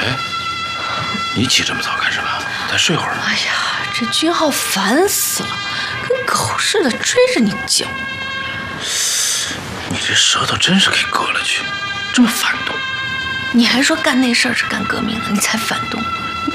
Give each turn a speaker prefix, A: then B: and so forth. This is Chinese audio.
A: 哎，你起这么早干什么？再睡会儿。
B: 哎呀，这君浩烦死了，跟狗似的追着你叫。
A: 你这舌头真是给割了去，这么反动。
B: 你还说干那事儿是干革命的，你才反动。